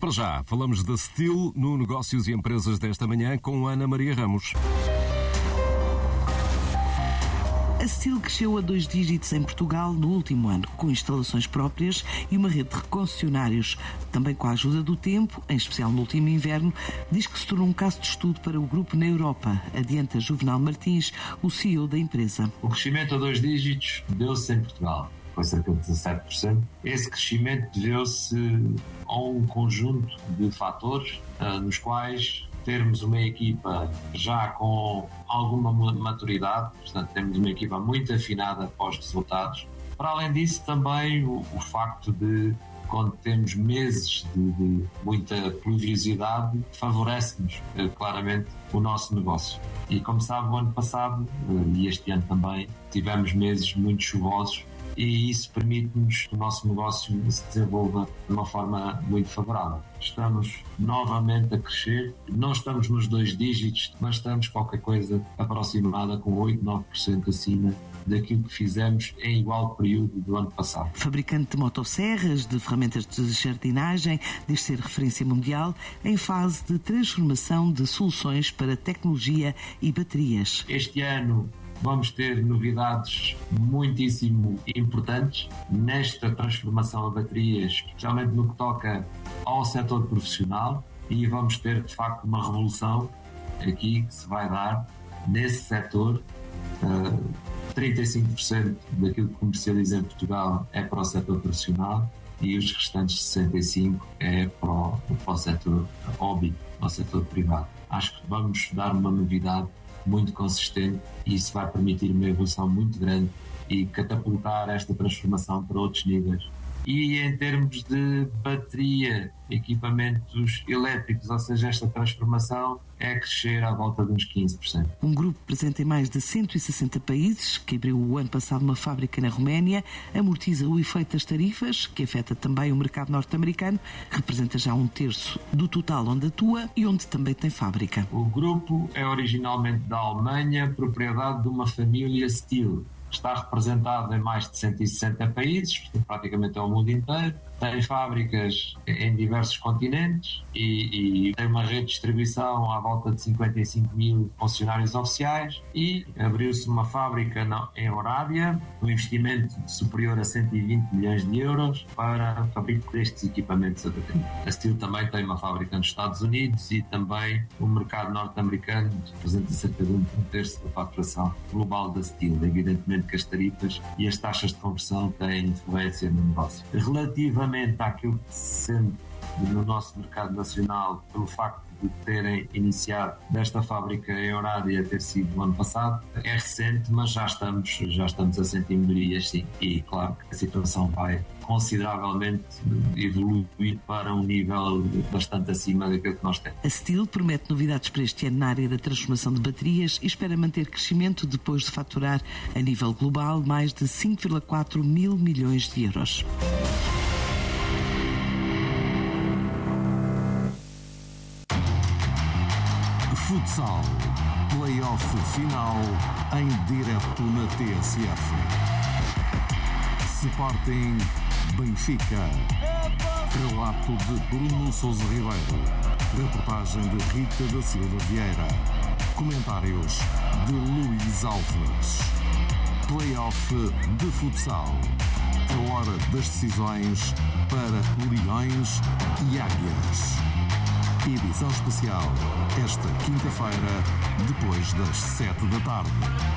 Para já, falamos da Steel no Negócios e Empresas desta manhã com Ana Maria Ramos. A Steel cresceu a 2 dígitos em Portugal no último ano, com instalações próprias e uma rede de concessionários. Também com a ajuda do tempo, em especial no último inverno, diz que se tornou um caso de estudo para o grupo na Europa. Adianta Juvenal Martins, o CEO da empresa. O crescimento a 2 dígitos deu-se em Portugal. Foi cerca de 17%. Esse crescimento deveu-se a um conjunto de fatores, nos quais termos uma equipa já com alguma maturidade, portanto temos uma equipa muito afinada após os resultados. Para além disso, também o facto de, quando temos meses de muita pluviosidade, favorece-nos claramente o nosso negócio. E como sabe, o ano passado e este ano também tivemos meses muito chuvosos, e isso permite-nos que o nosso negócio se desenvolva de uma forma muito favorável. Estamos novamente a crescer, não estamos nos 2 dígitos, mas estamos qualquer coisa aproximada com 8, 9% acima daquilo que fizemos em igual período do ano passado. Fabricante de motosserras, de ferramentas de jardinagem, diz ser referência mundial em fase de transformação de soluções para tecnologia e baterias. Este ano vamos ter novidades muitíssimo importantes nesta transformação a baterias, especialmente no que toca ao setor profissional, e vamos ter de facto uma revolução aqui que se vai dar nesse setor. 35% daquilo que comercializa em Portugal é para o setor profissional e os restantes 65% é para o setor hobby, para o setor privado. Acho que vamos dar uma novidade muito consistente e isso vai permitir uma evolução muito grande e catapultar esta transformação para outros níveis. E em termos de bateria, equipamentos elétricos, ou seja, esta transformação é crescer à volta de uns 15%. Um grupo presente em mais de 160 países, que abriu o ano passado uma fábrica na Roménia, amortiza o efeito das tarifas, que afeta também o mercado norte-americano, que representa já 1/3 do total onde atua e onde também tem fábrica. O grupo é originalmente da Alemanha, propriedade de uma família Steel. Está representado em mais de 160 países, praticamente é o mundo inteiro. Tem fábricas em diversos continentes e tem uma rede de distribuição à volta de 55 mil funcionários oficiais, e abriu-se uma fábrica em Orábia, um investimento superior a 120 milhões de euros para fabricar destes equipamentos a bateria. A Steel também tem uma fábrica nos Estados Unidos e também o mercado norte-americano representa cerca de 1/3 da faturação global da Steel. Evidentemente que as tarifas e as taxas de conversão têm influência no negócio. Relativamente àquilo que se sente no nosso mercado nacional, pelo facto de terem iniciado desta fábrica em Orábia ter sido no ano passado, é recente, mas já estamos a sentir melhorias, sim. E claro que a situação vai consideravelmente evoluir para um nível bastante acima daquilo que nós temos. A Steel promete novidades para este ano na área da transformação de baterias e espera manter crescimento depois de faturar a nível global mais de 5,4 mil milhões de euros. Futsal, play-off final em direto na TSF. Sporting Benfica. Relato de Bruno Sousa Ribeiro. Reportagem de Rita da Silva Vieira. Comentários de Luís Alves. Play-off de futsal. A hora das decisões para Leões e Águias. Edição especial esta quinta-feira, depois das 7 da tarde.